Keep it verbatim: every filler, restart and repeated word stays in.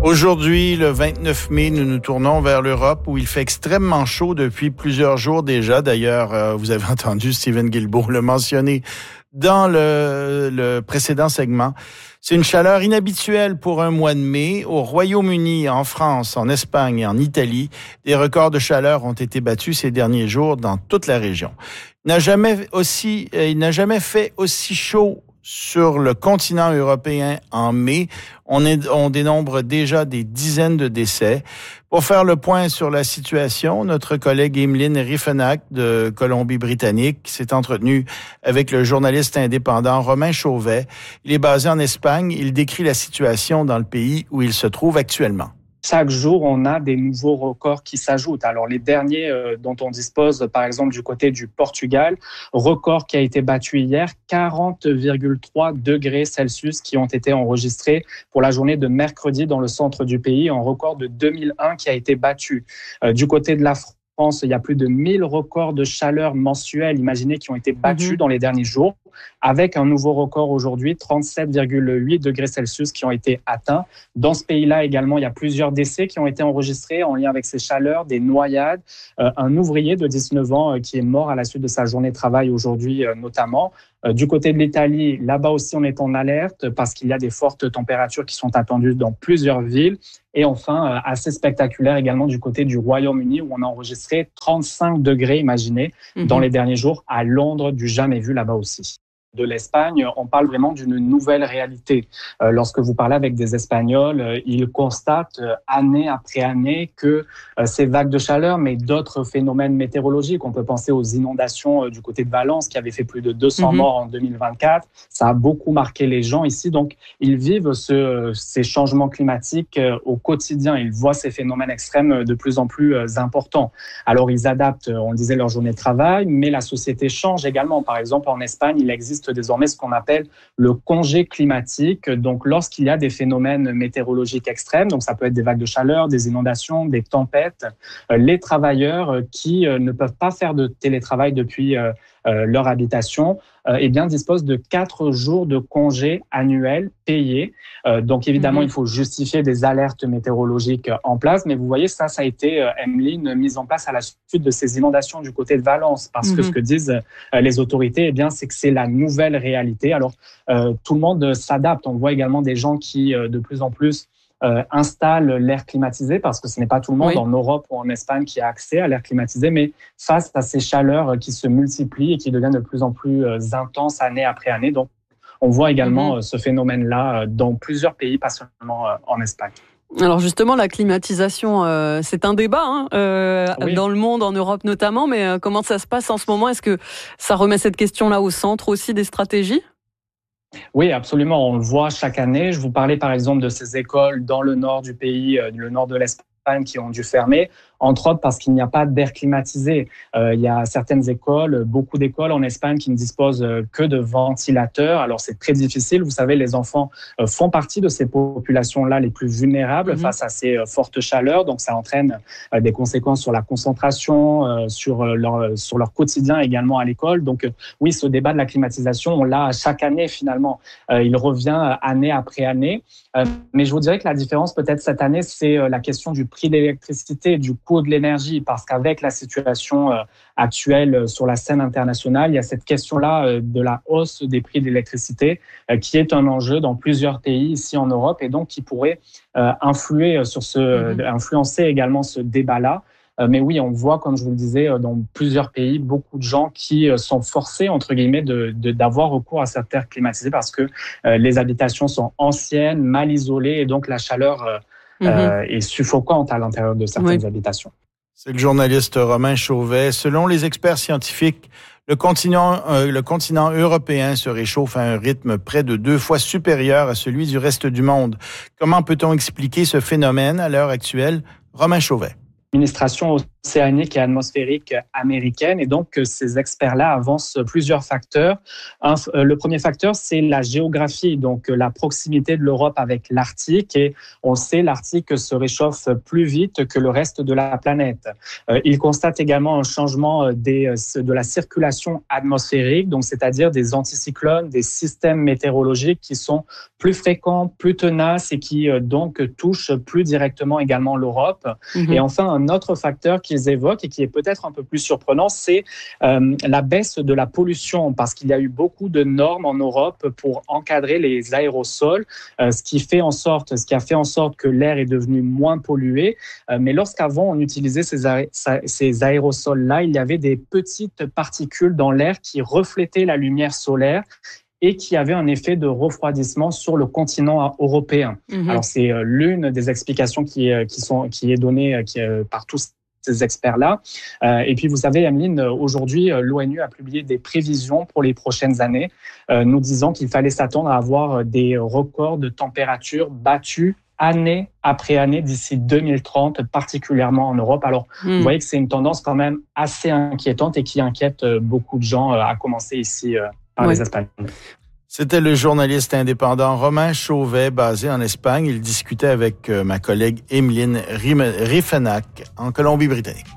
Aujourd'hui, le vingt-neuf mai, nous nous tournons vers l'Europe où il fait extrêmement chaud depuis plusieurs jours déjà. D'ailleurs, euh, vous avez entendu Stephen Guilbeault le mentionner dans le, le précédent segment. C'est une chaleur inhabituelle pour un mois de mai. Au Royaume-Uni, en France, en Espagne et en Italie, des records de chaleur ont été battus ces derniers jours dans toute la région. Il n'a jamais aussi, euh, il n'a jamais fait aussi chaud sur le continent européen en mai. On, est, on dénombre déjà des dizaines de décès. Pour faire le point sur la situation, notre collègue Emeline Riefenach de Colombie-Britannique s'est entretenu avec le journaliste indépendant Romain Chauvet. Il est basé en Espagne. Il décrit la situation dans le pays où il se trouve actuellement. Chaque jour, on a des nouveaux records qui s'ajoutent. Alors, les derniers euh, dont on dispose, par exemple, du côté du Portugal, record qui a été battu hier, quarante virgule trois degrés Celsius qui ont été enregistrés pour la journée de mercredi dans le centre du pays, un record de deux mille un qui a été battu. Euh, du côté de la France, il y a plus de mille records de chaleur mensuels, imaginez, qui ont été battus mmh. dans les derniers jours, avec un nouveau record aujourd'hui, trente-sept virgule huit degrés Celsius qui ont été atteints. Dans ce pays-là également, il y a plusieurs décès qui ont été enregistrés en lien avec ces chaleurs, des noyades. Euh, un ouvrier de dix-neuf ans euh, qui est mort à la suite de sa journée de travail aujourd'hui euh, notamment. Euh, du côté de l'Italie, là-bas aussi, on est en alerte parce qu'il y a des fortes températures qui sont attendues dans plusieurs villes. Et enfin, euh, assez spectaculaire également du côté du Royaume-Uni où on a enregistré trente-cinq degrés, imaginez, mmh. dans les derniers jours à Londres, du jamais vu là-bas aussi. De l'Espagne, on parle vraiment d'une nouvelle réalité. Euh, lorsque vous parlez avec des Espagnols, euh, ils constatent euh, année après année que euh, ces vagues de chaleur, mais d'autres phénomènes météorologiques, on peut penser aux inondations euh, du côté de Valence qui avaient fait plus de deux cents mmh. morts en deux mille vingt-quatre. Ça a beaucoup marqué les gens ici. Donc, ils vivent ce, ces changements climatiques euh, au quotidien. Ils voient ces phénomènes extrêmes de plus en plus euh, importants. Alors, ils adaptent, on le disait, leur journée de travail, mais la société change également. Par exemple, en Espagne, il existe désormais ce qu'on appelle le congé climatique. Donc, lorsqu'il y a des phénomènes météorologiques extrêmes, donc ça peut être des vagues de chaleur, des inondations, des tempêtes, euh, les travailleurs euh, qui euh, ne peuvent pas faire de télétravail depuis euh, euh, leur habitation, euh, eh bien, disposent de quatre jours de congé annuel payés. Euh, donc, évidemment, mmh. il faut justifier des alertes météorologiques en place. Mais vous voyez, ça, ça a été, euh, Emeline, mis en place à la suite de ces inondations du côté de Valence. Parce mmh. que ce que disent euh, les autorités, eh bien, c'est que c'est la nouvelle réalité. Alors, euh, tout le monde s'adapte. On voit également des gens qui, euh, de plus en plus, euh, installent l'air climatisé parce que ce n'est pas tout le monde oui. en Europe ou en Espagne qui a accès à l'air climatisé, mais face à ces chaleurs qui se multiplient et qui deviennent de plus en plus euh, intenses année après année. Donc, on voit également mmh. ce phénomène-là dans plusieurs pays, pas seulement en Espagne. Alors justement, la climatisation, euh, c'est un débat hein, euh, oui. dans le monde, en Europe notamment, mais euh, comment ça se passe en ce moment ? Est-ce que ça remet cette question-là au centre aussi des stratégies ? Oui, absolument. On le voit chaque année. Je vous parlais par exemple de ces écoles dans le nord du pays, euh, le nord de l'Espagne, qui ont dû fermer, entre autres parce qu'il n'y a pas d'air climatisé. Euh, il y a certaines écoles, beaucoup d'écoles en Espagne qui ne disposent que de ventilateurs. Alors c'est très difficile. Vous savez, les enfants euh, font partie de ces populations-là les plus vulnérables mmh. face à ces euh, fortes chaleurs. Donc ça entraîne euh, des conséquences sur la concentration, euh, sur leur sur leur quotidien également à l'école. Donc euh, oui, ce débat de la climatisation, on l'a chaque année finalement. Euh, il revient année après année. Euh, mais je vous dirais que la différence peut-être cette année, c'est euh, la question du prix de l'électricité, du coût de l'énergie, parce qu'avec la situation euh, actuelle euh, sur la scène internationale, il y a cette question-là euh, de la hausse des prix de l'électricité euh, qui est un enjeu dans plusieurs pays ici en Europe et donc qui pourrait euh, influer sur ce, mmh. euh, influencer également ce débat-là. Euh, mais oui, on voit, comme je vous le disais, euh, dans plusieurs pays, beaucoup de gens qui euh, sont forcés, entre guillemets, de, de, d'avoir recours à cette air climatisée parce que euh, les habitations sont anciennes, mal isolées et donc la chaleur euh, mmh. euh, est suffocante à l'intérieur de certaines oui. habitations. C'est le journaliste Romain Chauvet. Selon les experts scientifiques, le continent, euh, le continent européen se réchauffe à un rythme près de deux fois supérieur à celui du reste du monde. Comment peut-on expliquer ce phénomène à l'heure actuelle? Romain Chauvet. L'administration océanique et atmosphérique américaine. Et donc, ces experts-là avancent plusieurs facteurs. Un, le premier facteur, c'est la géographie, donc la proximité de l'Europe avec l'Arctique. Et on le sait, l'Arctique se réchauffe plus vite que le reste de la planète. Ils constatent également un changement des, de la circulation atmosphérique, donc c'est-à-dire des anticyclones, des systèmes météorologiques qui sont plus fréquents, plus tenaces et qui donc touchent plus directement également l'Europe. Mmh. Et enfin, un autre facteur qu'ils évoquent et qui est peut-être un peu plus surprenant, c'est euh, la baisse de la pollution, parce qu'il y a eu beaucoup de normes en Europe pour encadrer les aérosols, euh, ce qui fait en sorte, ce qui a fait en sorte que l'air est devenu moins pollué. Euh, mais lorsqu'avant on utilisait ces, aé- ces aérosols-là, il y avait des petites particules dans l'air qui reflétaient la lumière solaire et qui avait un effet de refroidissement sur le continent européen. Mmh. Alors, c'est l'une des explications qui est, qui sont, qui est donnée qui est, par tous ces experts-là. Euh, et puis, vous savez, Emeline, aujourd'hui, l'ONU a publié des prévisions pour les prochaines années, euh, nous disant qu'il fallait s'attendre à avoir des records de température battus année après année d'ici deux mille trente, particulièrement en Europe. Alors, mmh. vous voyez que c'est une tendance quand même assez inquiétante et qui inquiète beaucoup de gens, à commencer ici par oui. les Espagnols. C'était le journaliste indépendant Romain Chauvet, basé en Espagne. Il discutait avec ma collègue Emeline Riefenach en Colombie-Britannique.